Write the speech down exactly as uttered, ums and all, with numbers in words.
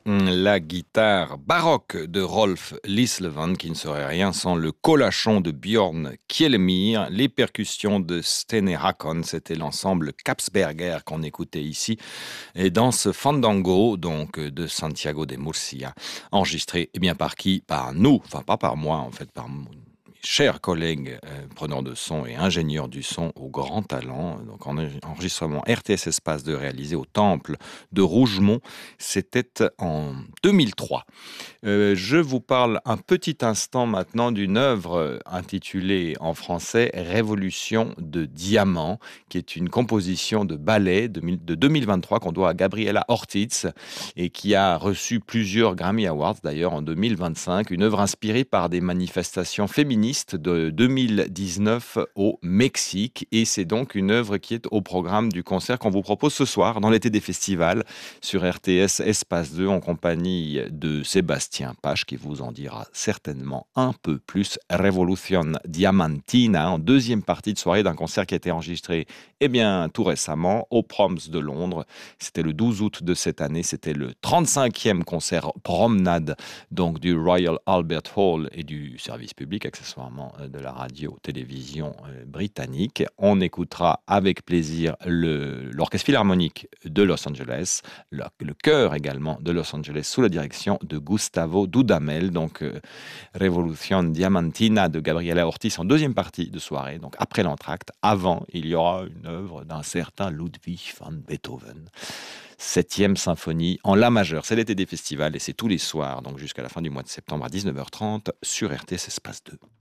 La guitare baroque de Rolf Lislevand, qui ne serait rien sans le colachon de Björn Kjellmyr, les percussions de Stene Hakon, c'était l'ensemble Kapsberger qu'on écoutait ici, et dans ce fandango donc de Santiago de Murcia, enregistré eh bien par qui? Par nous, enfin pas par moi en fait, par mon chers collègues euh, preneurs de son et ingénieurs du son au grand talent. Donc en enregistrement R T S Espace deux réalisé au Temple de Rougemont, c'était en deux mille trois. Euh, je vous parle un petit instant maintenant d'une œuvre intitulée en français Révolution de diamant, qui est une composition de ballet de, de deux mille vingt-trois qu'on doit à Gabriela Ortiz et qui a reçu plusieurs Grammy Awards d'ailleurs en deux mille vingt-cinq, une œuvre inspirée par des manifestations féministes de deux mille dix-neuf au Mexique, et c'est donc une œuvre qui est au programme du concert qu'on vous propose ce soir dans l'été des festivals sur R T S Espace deux en compagnie de Sébastien Pache qui vous en dira certainement un peu plus. Revolution Diamantina en deuxième partie de soirée d'un concert qui a été enregistré eh bien, tout récemment au Proms de Londres. C'était le douze août de cette année, c'était le trente-cinquième concert promenade donc du Royal Albert Hall et du service public accessoirement de la radio-télévision britannique. On écoutera avec plaisir le, l'Orchestre Philharmonique de Los Angeles, le, le chœur également de Los Angeles sous la direction de Gustavo Dudamel, donc euh, Révolution Diamantina de Gabriela Ortiz en deuxième partie de soirée, donc après l'entracte. Avant, il y aura une œuvre d'un certain Ludwig van Beethoven. Septième symphonie en La majeur. C'est l'été des festivals et c'est tous les soirs, donc jusqu'à la fin du mois de septembre à dix-neuf heures trente sur R T S Espace deux.